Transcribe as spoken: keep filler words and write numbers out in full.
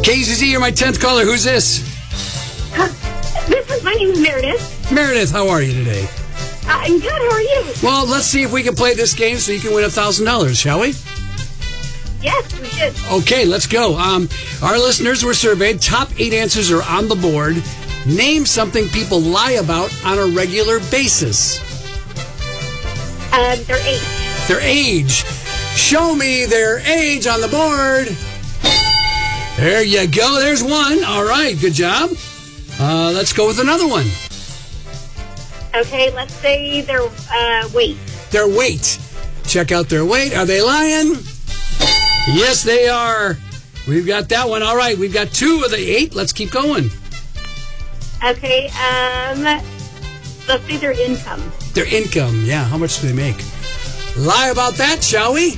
K Z Z, you're my tenth caller. Who's this? Uh, this is, my name is Meredith. Meredith, how are you today? Uh, I'm good. How are you? Well, let's see if we can play this game so you can win one thousand dollars, shall we? Yes, we should. Okay, let's go. Um, our listeners were surveyed. Top eight answers are on the board. Name something people lie about on a regular basis. Um, their age. Their age. Show me their age on the board. There you go. There's one. All right, good job. Uh, let's go with another one. Okay, let's say their uh, weight. Their weight. Check out their weight. Are they lying? Yes, they are. We've got that one. All right, we've got two of the eight. Let's keep going. Okay, um, let's say their income. Their income. Yeah, how much do they make? Lie about that, shall we?